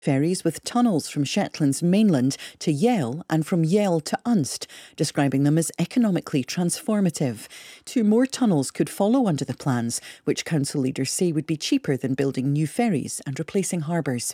ferries with tunnels from Shetland's mainland to Yell and from Yell to Unst, describing them as economically transformative. 2 more tunnels could follow under the plans, which council leaders say would be cheaper than building new ferries and replacing harbours.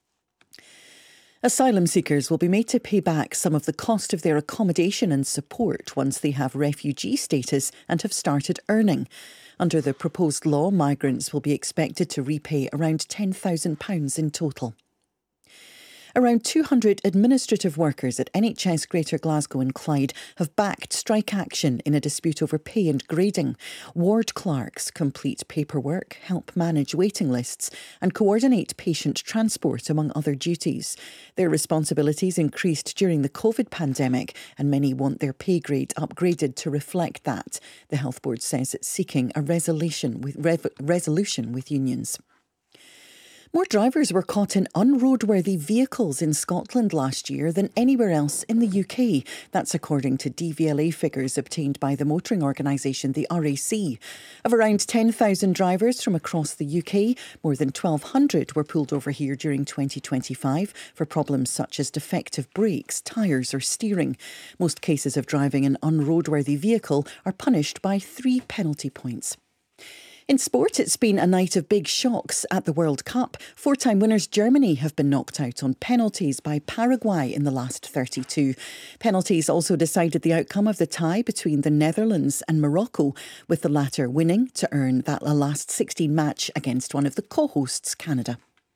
Asylum seekers will be made to pay back some of the cost of their accommodation and support once they have refugee status and have started earning. Under the proposed law, migrants will be expected to repay around £10,000 in total. Around 200 administrative workers at NHS Greater Glasgow and Clyde have backed strike action in a dispute over pay and grading. Ward clerks complete paperwork, help manage waiting lists and coordinate patient transport, among other duties. Their responsibilities increased during the COVID pandemic and many want their pay grade upgraded to reflect that. The Health Board says it's seeking a resolution with unions. More drivers were caught in unroadworthy vehicles in Scotland last year than anywhere else in the UK. That's according to DVLA figures obtained by the motoring organisation, the RAC. Of around 10,000 drivers from across the UK, more than 1,200 were pulled over here during 2025 for problems such as defective brakes, tyres or steering. Most cases of driving an unroadworthy vehicle are punished by 3 penalty points. In sport, it's been a night of big shocks at the World Cup. 4-time winners Germany have been knocked out on penalties by Paraguay in the last 32. Penalties also decided the outcome of the tie between the Netherlands and Morocco, with the latter winning to earn that last 16 match against one of the co-hosts, Canada.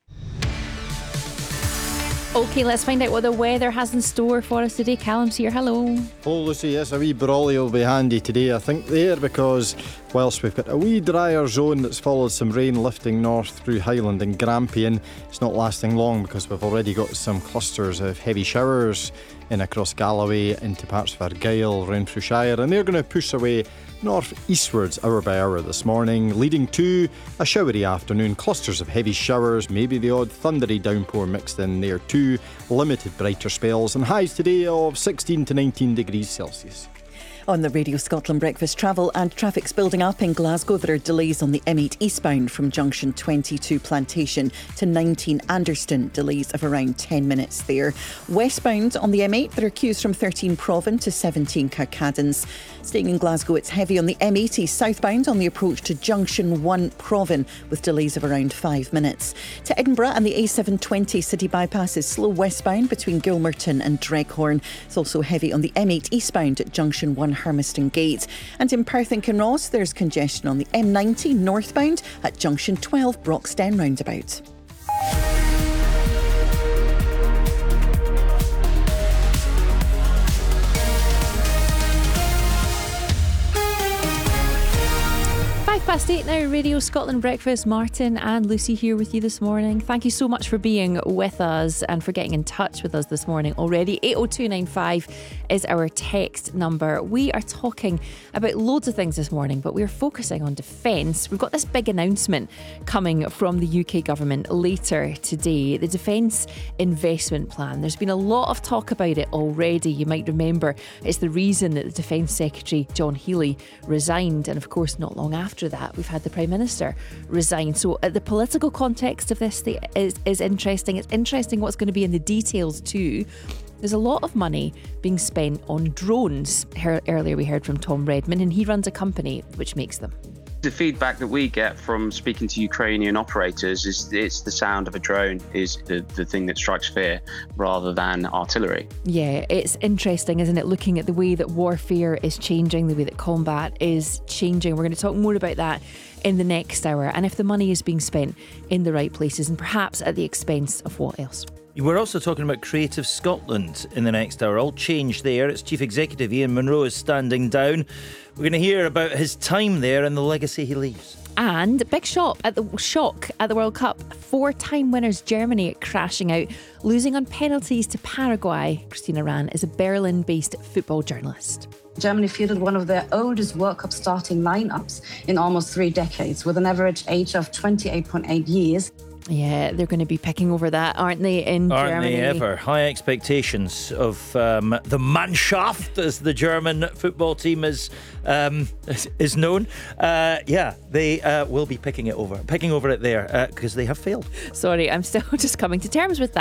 OK, let's find out what the weather has in store for us today. Callum's here, hello. Oh, Lucy, yes, a wee brolly will be handy today, I think, there, because whilst we've got a wee drier zone that's followed some rain lifting north through Highland and Grampian, it's not lasting long because we've already got some clusters of heavy showers in across Galloway into parts of Argyll, Renfrewshire, and they're going to push away north-eastwards hour by hour this morning, leading to a showery afternoon. Clusters of heavy showers, maybe the odd thundery downpour mixed in there too. Limited brighter spells and highs today of 16 to 19 degrees Celsius. On the Radio Scotland Breakfast, travel and traffic's building up in Glasgow. There are delays on the M8 eastbound from junction 22 Plantation to 19 Anderston, delays of around 10 minutes there. Westbound on the M8, there are queues from 13 Provan to 17 Cowcaddens. Staying in Glasgow, it's heavy on the M80 southbound on the approach to junction 1 Provan with delays of around 5 minutes. To Edinburgh and the A720 city bypass is slow westbound between Gilmerton and Dreghorn. It's also heavy on the M8 eastbound at junction 1 Hermiston Gate. And in Perth and Kinross, there's congestion on the M90 northbound at junction 12 Broxden roundabout. Past 8 now, Radio Scotland Breakfast. Martin and Lucy here with you this morning. Thank you so much for being with us and for getting in touch with us this morning already. 80295 is our text number. We are talking about loads of things this morning, but we're focusing on defence. We've got this big announcement coming from the UK government later today, the Defence Investment Plan. There's been a lot of talk about it already. You might remember it's the reason that the Defence Secretary John Healey resigned, and of course not long after that we've had the Prime Minister resign. So the political context of this is interesting. It's interesting what's going to be in the details too. There's a lot of money being spent on drones. Earlier we heard from Tom Redman, and he runs a company which makes them. The feedback that we get from speaking to Ukrainian operators is it's the sound of a drone is the thing that strikes fear rather than artillery. Yeah, it's interesting, isn't it? Looking at the way that warfare is changing, the way that combat is changing. We're going to talk more about that in the next hour, and if the money is being spent in the right places and perhaps at the expense of what else. We're also talking about Creative Scotland in the next hour. All change there. Its Chief Executive Ian Munro is standing down. We're going to hear about his time there and the legacy he leaves. And big shock at the World Cup. 4-time winners Germany crashing out, losing on penalties to Paraguay. Christina Rahn is a Berlin-based football journalist. Germany fielded one of their oldest World Cup starting lineups in almost 3 decades, with an average age of 28.8 years. Yeah, they're going to be picking over that, aren't they, in Germany? Aren't they ever? High expectations of the Mannschaft, as the German football team is known. They will be picking over it there because they have failed. Sorry, I'm still just coming to terms with that.